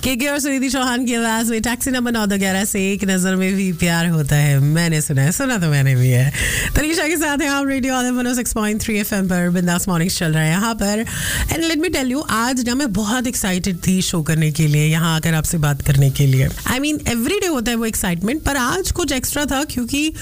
केके और सुनिधि चौहान की आवाज में टैक्सी नंबर 911 से एक नजर में भी प्यार होता है, मैंने सुना है, सुना तो मैंने भी है। तनीषा के साथ हैं आप रेडियो 106.3 FM पर बिंदास मॉर्निंग्स चल रहा है यहाँ पर। And let me tell you, आज ना मैं बहुत एक्साइटेड थी शो करने के लिए, यहाँ आकर आपसे बात करने के लिए। आई मीन एवरी डे होता है वो एक्साइटमेंट, पर आज कुछ एक्स्ट्रा था क्योंकि